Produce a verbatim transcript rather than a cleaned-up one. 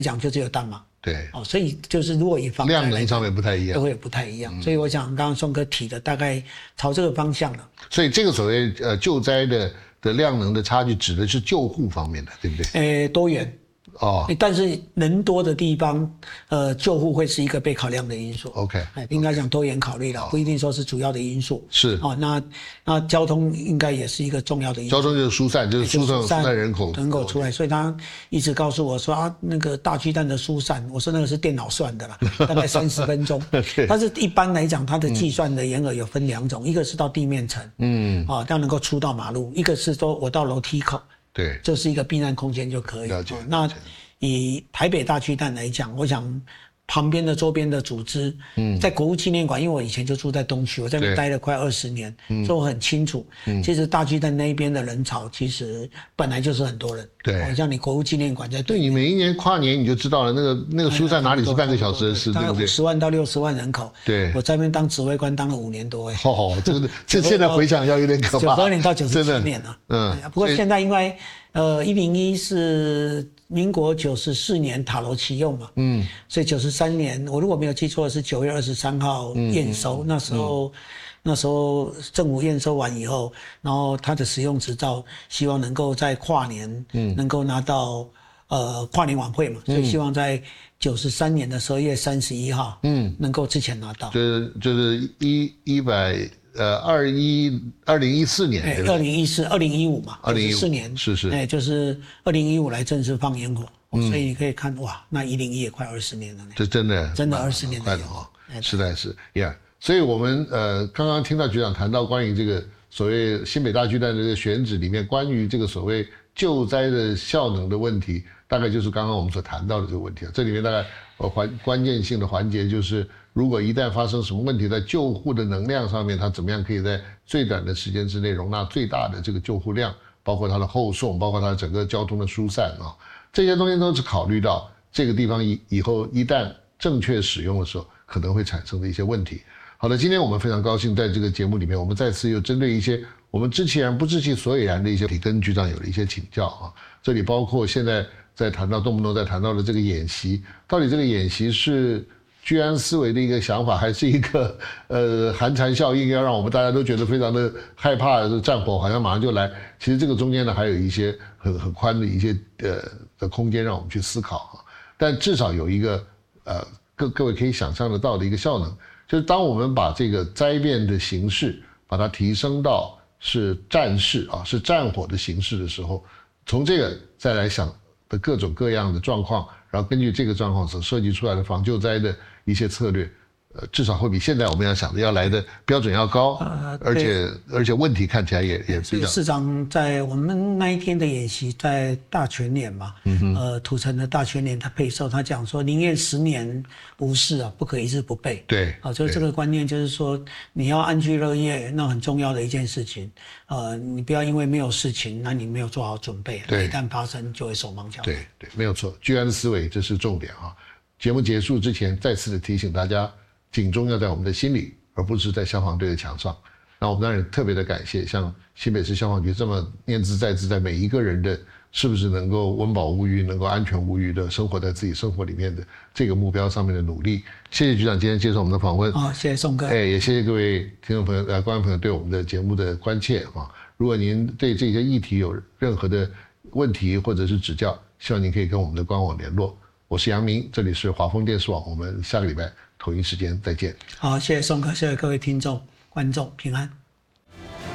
讲就只有氮嘛。 对， 哦，所以就是如果以防量能上面不太一样， 都会不太一样。嗯、所以我想刚刚松哥提的大概朝这个方向了。 所以这个所谓呃救灾的的量能的差距，指的是救护方面的，对不对？ 诶，多元。哦，但是人多的地方，呃，救护会是一个被考量的因素。 OK， 应该讲多元考虑了，不一定说是主要的因素。 是哦，那那交通应该也是一个重要的因素。 交通就是疏散，就是疏散疏散人口人口出来，所以他一直告诉我说啊，那个大巨蛋的疏散，我说那个是电脑算的啦，大概三十分钟。但是一般来讲，它的计算的沿额有分两种，一个是到地面层，嗯，啊，要能够出到马路；一个是说我到楼梯口。 对， 这是一个避难空间就可以。 了解。 那以台北大巨蛋来讲，我想旁边的周边的组织，嗯，在国父纪念馆，因为我以前就住在东区，我在那边待了快二十年，嗯，所以我很清楚，嗯，其实大巨蛋那一边的人潮其实本来就是很多人， 对， 好像你国父纪念馆在对，你每一年跨年你就知道了，那个那个疏散哪里是半个小时的事，对不对？ 十万到六十万人口， 对， 我在那边当指挥官当了五年多，哎， 哦，这个这现在回想要有点可怕， 九二年到九十七年了，嗯，不过现在因为呃一零一是民国九十四年塔楼启用嘛，嗯，所以九十三年，我如果没有记错是九月二十三号验收，嗯、那时候、嗯、那时候政府验收完以后，然后它的使用执照，希望能够在跨年，嗯，能够拿到呃跨年晚会嘛，所以希望在九十三年的十二月三十一号，嗯，能够之前拿到， 就是就是一一百。呃，二一二零一四年， 对，二零一四、二零一五嘛，二零一四年是是， 哎，就是二零一五来正式放烟火，嗯、所以你可以看哇，那一零一也快二十年了呢， 这真的真的二十年快了哈，实在是呀。所以我们呃刚刚听到局长谈到关于这个所谓新北大巨蛋的这个选址里面，关于这个所谓救灾的效能的问题，大概就是刚刚我们所谈到的这个问题啊。这里面大概呃环关键性的环节就是。如果一旦发生什么问题，在救护的能量上面，它怎么样可以在最短的时间之内容纳最大的这个救护量，包括它的后送，包括它整个交通的疏散啊，这些东西都是考虑到这个地方以以后一旦正确使用的时候可能会产生的一些问题。好的，今天我们非常高兴在这个节目里面，我们再次又针对一些我们知其然不知其所以然的一些，跟局长有了一些请教啊。这里包括现在在谈到动不动在谈到的这个演习，到底这个演习是居安思危的一个想法，还是一个呃寒蝉效应，要让我们大家都觉得非常的害怕，战火好像马上就来。其实这个中间呢，还有一些很很宽的一些呃的空间让我们去思考啊。但至少有一个呃各各位可以想象得到的一个效能，就是当我们把这个灾变的形式把它提升到是战事啊，是战火的形式的时候，从这个再来想的各种各样的状况，然后根据这个状况所设计出来的防救灾的一些策略，呃，至少会比现在我们要想的要来的标准要高，呃、而且而且问题看起来也也比较。 市长在我们那一天的演习，在大全联嘛，嗯、呃，土城的大全联他配售，他讲说宁愿十年无事啊，不可一日不备。 对， 啊，就是这个观念，就是说你要安居乐业，那很重要的一件事情。呃，你不要因为没有事情，那你没有做好准备，一旦发生就会手忙脚乱。 对对，没有错，居安思危这是重点啊。节目结束之前，再次的提醒大家，警钟要在我们的心里，而不是在消防队的墙上。那我们当然特别的感谢，像新北市消防局这么念兹在兹，在每一个人的是不是能够温饱无虞、能够安全无虞的生活在自己生活里面的这个目标上面的努力。谢谢局长今天接受我们的访问。 好，谢谢宋哥。 哎，也谢谢各位听众朋友、呃观众朋友对我们的节目的关切啊。如果您对这些议题有任何的问题或者是指教，希望您可以跟我们的官网联络。我是杨明，这里是华丰电视网，我们下个礼拜同一时间再见。 好，谢谢宋哥，谢谢各位听众、观众，平安。